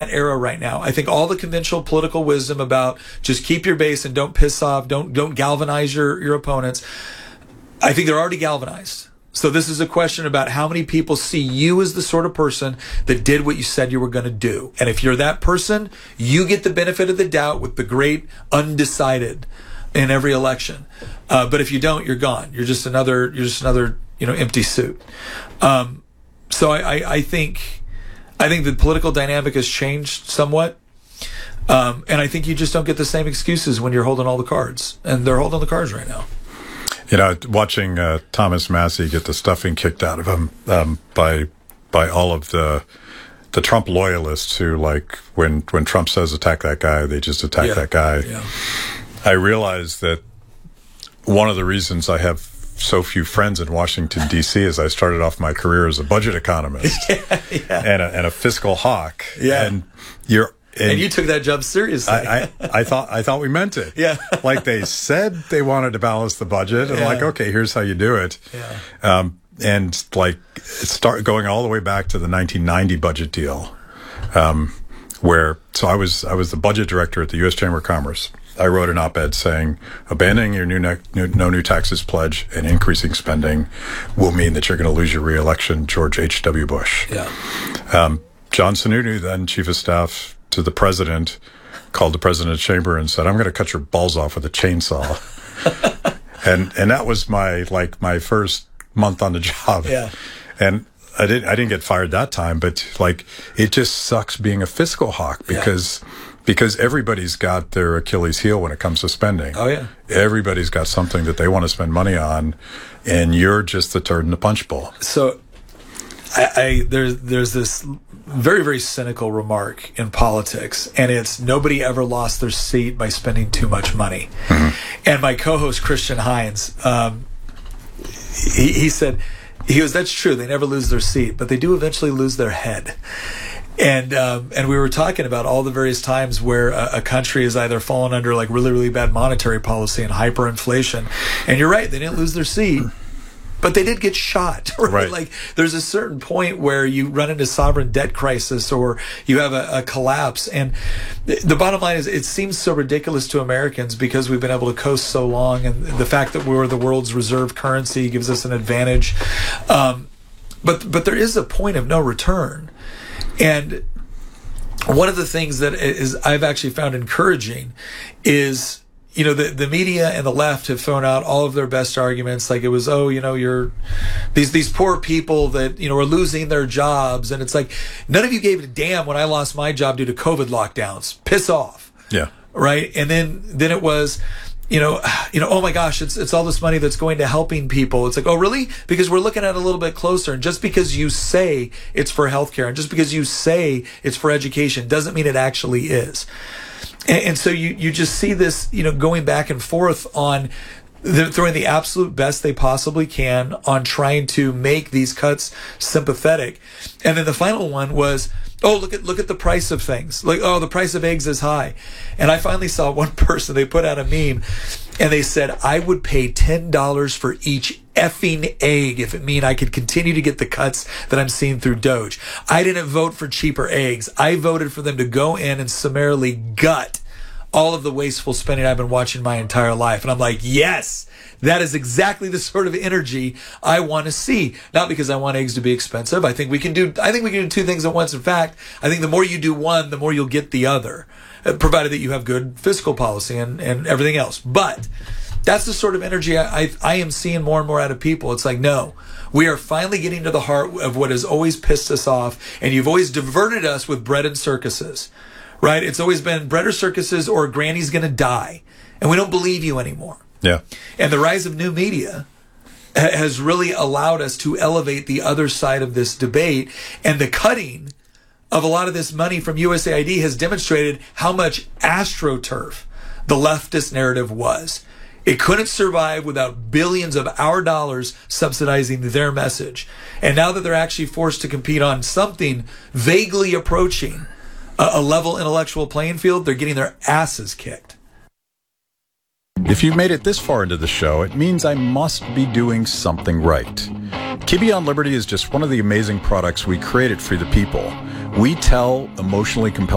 that era right now. I think all the conventional political wisdom about just keep your base and don't piss off, don't galvanize your opponents. I think they're already galvanized. So this is a question about how many people see you as the sort of person that did what you said you were going to do. And if you're that person, you get the benefit of the doubt with the great undecided in every election. But if you don't, you're gone. You're just another empty suit. So I think the political dynamic has changed somewhat. And I think you just don't get the same excuses when you're holding all the cards. And they're holding the cards right now. Watching Thomas Massie get the stuffing kicked out of him by all of the Trump loyalists who, like, when Trump says attack that guy, they just attack that guy. Yeah. I realized that one of the reasons I have so few friends in Washington, D.C. is I started off my career as a budget economist and a fiscal hawk. Yeah. And you took that job seriously. I thought we meant it. Yeah. Like they said they wanted to balance the budget, and like, okay, here's how you do it. Yeah. And like start going all the way back to the 1990 budget deal, where I was the budget director at the U.S. Chamber of Commerce. I wrote an op-ed saying abandoning your no new taxes pledge and increasing spending will mean that you're going to lose your re-election, George H.W. Bush. Yeah. John Sununu, then chief of staff to the president, called the president of the chamber and said, "I'm going to cut your balls off with a chainsaw." and that was my first month on the job. Yeah. And I didn't get fired that time, but like it just sucks being a fiscal hawk because everybody's got their Achilles heel when it comes to spending. Oh yeah. Everybody's got something that they want to spend money on, and you're just the turd in the punch bowl. So there's this very, very cynical remark in politics, and it's nobody ever lost their seat by spending too much money. Mm-hmm. And my co-host Christian Hines, he said, that's true. They never lose their seat, but they do eventually lose their head. And we were talking about all the various times where a country has either fallen under like really, really bad monetary policy and hyperinflation. And you're right, they didn't lose their seat, but they did get shot. Right? Like there's a certain point where you run into sovereign debt crisis or you have a collapse. And the bottom line is it seems so ridiculous to Americans because we've been able to coast so long, and the fact that we're the world's reserve currency gives us an advantage. But there is a point of no return. And one of the things that I've actually found encouraging is, the media and the left have thrown out all of their best arguments. Like it was, you're these poor people that, are losing their jobs. And it's like, none of you gave a damn when I lost my job due to COVID lockdowns. Piss off. Yeah. Right. And then it was, oh my gosh, it's all this money that's going to helping people. It's like, oh really? Because we're looking at it a little bit closer. And just because you say it's for healthcare and just because you say it's for education doesn't mean it actually is. And so you just see this, going back and forth on throwing the absolute best they possibly can on trying to make these cuts sympathetic. And then the final one was, oh, look at the price of things. Like, oh, the price of eggs is high. And I finally saw one person, they put out a meme and they said, I would pay $10 for each effing egg if it mean I could continue to get the cuts that I'm seeing through Doge. I didn't vote for cheaper eggs. I voted for them to go in and summarily gut all of the wasteful spending I've been watching my entire life. And I'm like, yes, that is exactly the sort of energy I want to see. Not because I want eggs to be expensive. I think we can do two things at once. In fact, I think the more you do one, the more you'll get the other, provided that you have good fiscal policy and everything else. But that's the sort of energy I am seeing more and more out of people. It's like, no, we are finally getting to the heart of what has always pissed us off. And you've always diverted us with bread and circuses. Right? It's always been bread or circuses or Granny's going to die. And we don't believe you anymore. Yeah. And the rise of new media has really allowed us to elevate the other side of this debate. And the cutting of a lot of this money from USAID has demonstrated how much astroturf the leftist narrative was. It couldn't survive without billions of our dollars subsidizing their message. And now that they're actually forced to compete on something vaguely approaching a level intellectual playing field, they're getting their asses kicked. If you've made it this far into the show, it means I must be doing something right. Kibbe on Liberty is just one of the amazing products we created for the people. We tell emotionally compelling